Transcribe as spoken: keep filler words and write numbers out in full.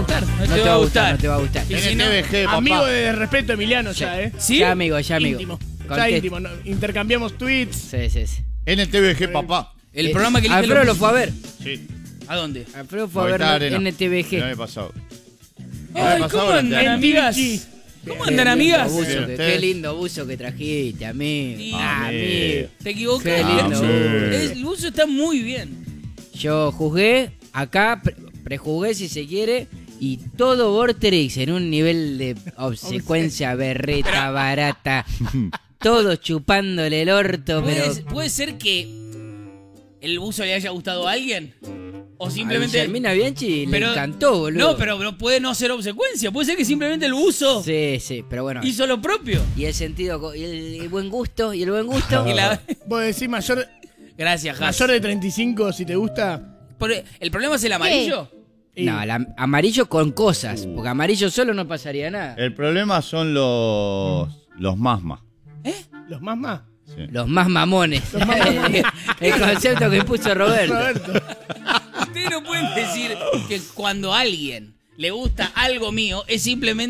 gustar. No te va a gustar, no te va a gustar. Y si N no, T V G, papá. amigo de respeto Emiliano ya, ¿eh? ¿Sí? Ya amigo, ya amigo. Íntimo. Ya Contesta. íntimo. No, intercambiamos tweets. Sí, sí, sí. N T V G, papá. El Eh, programa que elige Alfredo los- lo fue a ver. Sí. ¿A dónde? Alfredo fue a Movistar ver Arena. N T V El G. año pasado. Ay, pasado ¿cómo la andan, entera. amigas? G. ¿Cómo Qué andan, lindo amigas? buzo Bien, que- ustedes. qué lindo buzo que trajiste, amigo. Sí. Ah, Amigo. amigo. Te equivocas. Qué lindo Ah, buzo. Es- El buzo está muy bien. Yo jugué acá, pre- prejugué si se quiere, y todo Vorterix en un nivel de obsecuencia berreta, barata, todo chupándole el orto, pero... ¿Puede, puede ser que el buzo le haya gustado a alguien? O A simplemente... Guillermina Bianchi le pero- encantó, boludo. No, pero, pero puede no ser obsecuencia. Puede ser que simplemente el buzo Sí, sí, pero bueno. hizo lo propio. Y el sentido, co- y el, el buen gusto, y el buen gusto. Y la- Vos decís mayor, Gracias, Has. mayor de treinta y cinco si te gusta. Por- ¿El problema es el amarillo? y- No, la- amarillo con cosas, porque amarillo solo no pasaría nada. El problema son los los masmas. Los más más. Sí. Los más mamones. El concepto que puso Roberto. Roberto. Ustedes no pueden decir que cuando a alguien le gusta algo mío es simplemente